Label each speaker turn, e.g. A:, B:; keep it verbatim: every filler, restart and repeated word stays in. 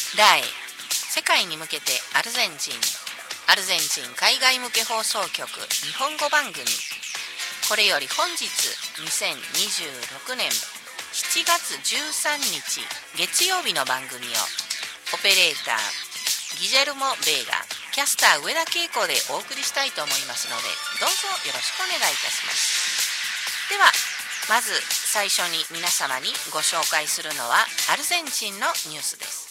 A: 題、世界に向けてアルゼンチン、アルゼンチン海外向け放送局日本語番組。これより本日にせんにじゅうろくねんしちがつじゅうさんにち月曜日の番組をオペレーターギジェルモ・ベーガ、キャスター上田恵子でお送りしたいと思いますので、どうぞよろしくお願いいたします。ではまず最初に皆様にご紹介するのはアルゼンチンのニュースです。